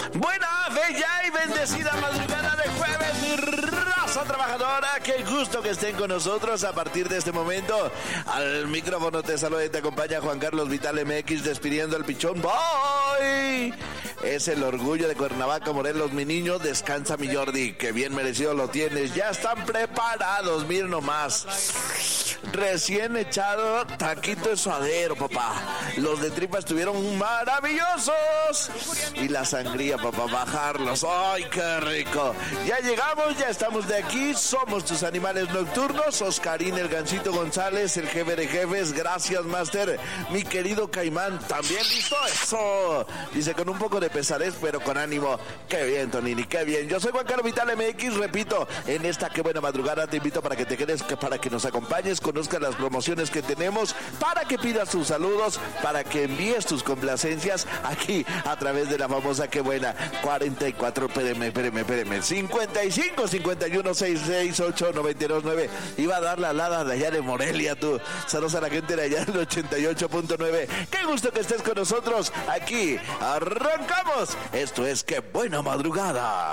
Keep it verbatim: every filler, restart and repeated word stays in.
Buena, bella y bendecida madrugada de jueves, mi raza trabajadora. Qué gusto que estén con nosotros a partir de este momento. Al micrófono te saluda y te acompaña Juan Carlos Vital M X, despidiendo al Pichón Boy. Es el orgullo de Cuernavaca, Morelos, mi niño. Descansa, mi Jordi, que bien merecido lo tienes. Ya están preparados, miren nomás. Recién echado taquito de suadero, papá. Los de tripa estuvieron maravillosos. Y la sangría, papá, bajarlos. ¡Ay, qué rico! Ya llegamos, ya estamos de aquí. Somos tus animales nocturnos. Oscarín, el Gancito González, el jefe de jefes. Gracias, Master. Mi querido Caimán, ¿también listo? ¡Eso! Dice, con un poco de pesadez, pero con ánimo. ¡Qué bien, Tonini! ¡Qué bien! Yo soy Juan Carlos Vital M X. Repito, en esta qué buena madrugada te invito para que te quedes, para que nos acompañes, conozcas las promociones que tenemos, para que pidas tus saludos, para que envíes tus complacencias aquí a través de la famosa qué buena cuarenta y cuatro, espéreme, espéreme, espéreme, cincuenta y cinco, cincuenta y uno, sesenta y seis, ocho, noventa y dos, nueve. Iba a dar la alada de allá de Morelia, tú. Saludos a la gente de allá del ochenta y ocho punto nueve. Qué gusto que estés con nosotros aquí. Arrancamos. Esto es qué buena madrugada.